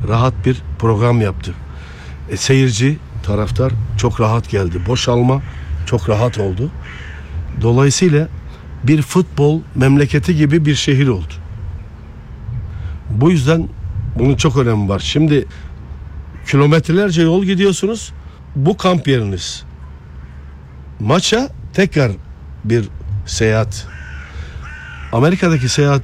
rahat bir program yaptı. Seyirci, taraftar çok rahat geldi. Boşalma çok rahat oldu. Dolayısıyla bir futbol memleketi gibi bir şehir oldu. Bu yüzden bunun çok önemi var. Şimdi kilometrelerce yol gidiyorsunuz. Bu kamp yeriniz. Maça tekrar bir seyahat. Amerika'daki seyahat